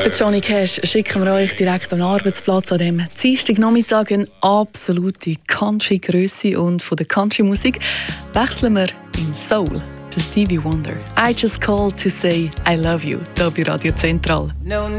Der Johnny Cash schicken wir euch direkt am Arbeitsplatz an dem Dienstagnachmittag, eine absolute Country-Grösse, und von der Country-Musik wechseln wir in Soul. Der Stevie Wonder. I just called to say I love you, hier bei Radio Zentral.